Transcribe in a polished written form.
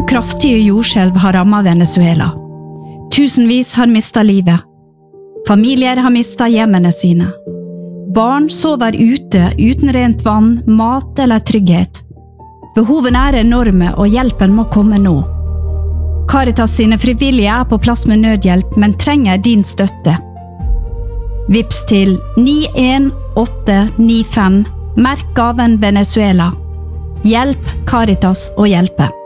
kraftige jordskjelv har rammet Venezuela. Tusenvis har mistet livet. Familier har mistet hjemmene sine. Barn sover ute uten rent vann, mat eller trygghet. Behovene er enorme, og hjelpen må komme nå. Caritas sine frivillige er på plass med nødhjelp, men trenger din støtte. Vips til 91895, merk gaven Venezuela. Hjelp Caritas å hjelpe.